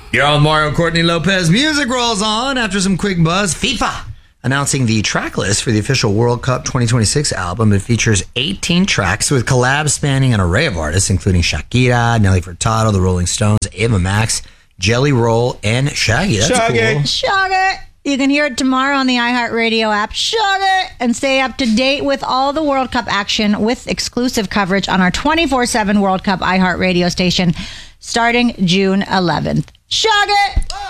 You're on Mario Courtney Lopez. Music rolls on after some quick buzz. FIFA announcing the track list for the official World Cup 2026 album. It features 18 tracks with collabs spanning an array of artists, including Shakira, Nelly Furtado, The Rolling Stones, Ava Max, Jelly Roll, and Shaggy. That's cool. Shaggy. You can hear it tomorrow on the iHeartRadio app. Shaggy. And stay up to date with all the World Cup action with exclusive coverage on our 24/7 World Cup iHeartRadio station starting June 11th. Shaggy.